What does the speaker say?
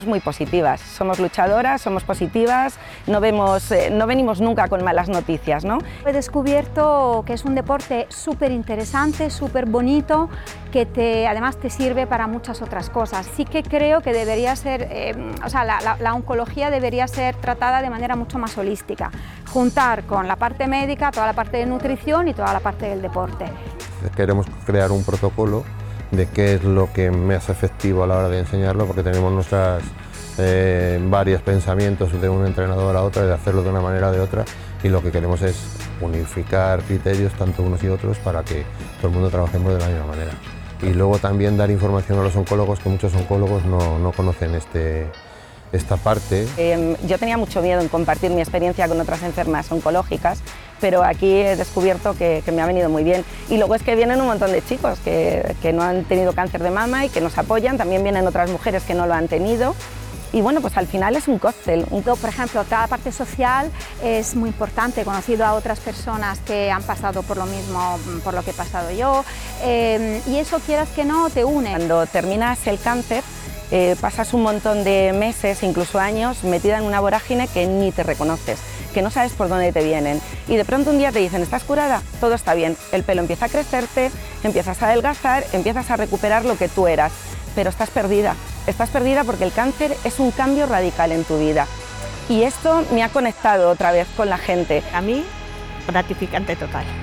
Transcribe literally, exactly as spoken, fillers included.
Muy positivas, somos luchadoras, somos positivas, no, vemos, eh, no venimos nunca con malas noticias, ¿no? He descubierto que es un deporte súper interesante, súper bonito, que te, además te sirve para muchas otras cosas. Sí que creo que debería ser, eh, o sea, la, la, la oncología debería ser tratada de manera mucho más holística, juntar con la parte médica, toda la parte de nutrición y toda la parte del deporte. Queremos crear un protocolo de qué es lo que me hace efectivo a la hora de enseñarlo, porque tenemos nuestras eh, varios pensamientos de un entrenador a otro, de hacerlo de una manera o de otra, y lo que queremos es unificar criterios, tanto unos y otros, para que todo el mundo trabajemos de la misma manera. Y luego también dar información a los oncólogos, que muchos oncólogos no, no conocen este, esta parte. Eh, yo tenía mucho miedo en compartir mi experiencia con otras enfermas oncológicas, pero aquí he descubierto que, que me ha venido muy bien. Y luego es que vienen un montón de chicos que, que no han tenido cáncer de mama y que nos apoyan, también vienen otras mujeres que no lo han tenido. Y bueno, pues al final es un cóctel. Por ejemplo, toda la parte social es muy importante. He conocido a otras personas que han pasado por lo mismo, por lo que he pasado yo, eh, y eso, quieras que no, te une. Cuando terminas el cáncer, eh, pasas un montón de meses, incluso años, metida en una vorágine que ni te reconoces, que no sabes por dónde te vienen. Y de pronto un día te dicen, ¿estás curada? Todo está bien. El pelo empieza a crecerte, empiezas a adelgazar, empiezas a recuperar lo que tú eras. Pero estás perdida, estás perdida porque el cáncer es un cambio radical en tu vida. Y esto me ha conectado otra vez con la gente. A mí, gratificante total.